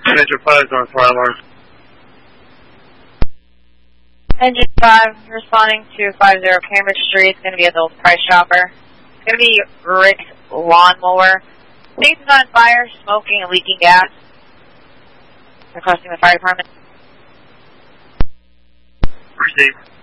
Engine 5 North Ryler. Engine 5 responding to 50 Cambridge Street. It's going to be at the old Price Chopper. It's going to be Rick's lawnmower. Things is on fire, smoking and leaking gas. Requesting the fire department. Received.